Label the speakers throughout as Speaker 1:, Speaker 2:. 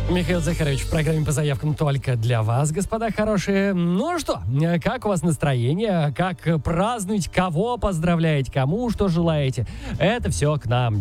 Speaker 1: Михаил Захарович в программе по заявкам только для вас, господа хорошие. Ну что, как у вас настроение? Как празднуете? Кого поздравляете? Кому что желаете? Это все к нам.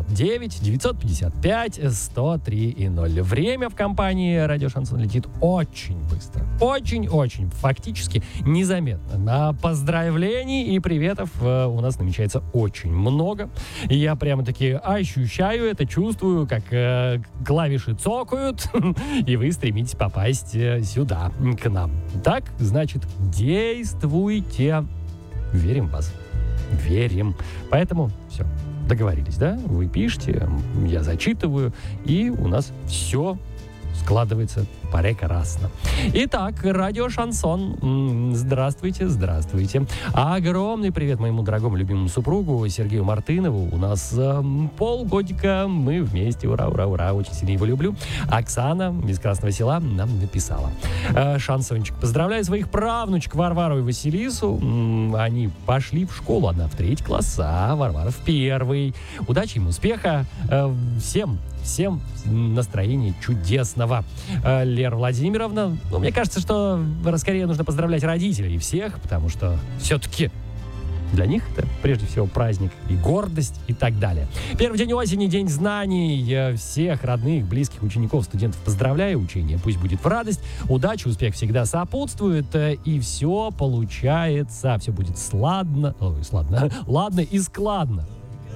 Speaker 1: 909-955-103-0. Время в компании «Радио Шансон» летит очень быстро. Очень-очень. Фактически незаметно. На поздравлений и приветов у нас намечается очень много. И я прямо-таки ощущаю это, чувствую, как клавиши цокают, и вы стремитесь попасть сюда, к нам. Так, значит, действуйте. Верим в вас. Верим. Поэтому все, договорились, да? Вы пишете, я зачитываю, и у нас все складывается прекрасно. Итак, радио Шансон. Здравствуйте, здравствуйте. Огромный привет моему дорогому любимому супругу Сергею Мартынову. У нас полгодика мы вместе. Ура, ура, ура. Очень сильно его люблю. Оксана из Красного Села нам написала. Шансончик. Поздравляю своих правнучек Варвару и Василису. Они пошли в школу. Одна в 3 класс, а Варвара в 1. Удачи им, успеха. Всем настроения чудесного. Лера Владимировна, мне кажется, что скорее нужно поздравлять родителей всех, потому что все-таки для них это прежде всего праздник и гордость и так далее. Первый день осени, день знаний. Всех родных, близких, учеников, студентов поздравляю. Учение пусть будет в радость. Удача, успех всегда сопутствует. И все получается. Все будет ладно и складно.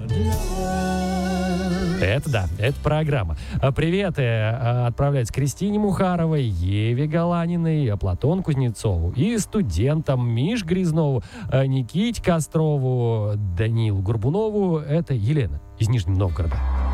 Speaker 1: Это да, это программа. Приветы отправляются Кристине Мухаровой, Еве Галаниной, Платону Кузнецову и студентам Миш Грязнову, Никите Кострову, Данилу Горбунову. Это Елена из Нижнего Новгорода.